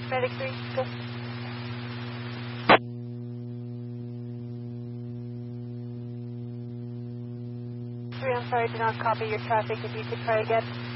Medic 3, go. 3, I'm sorry, do not copy your traffic. If you could try again.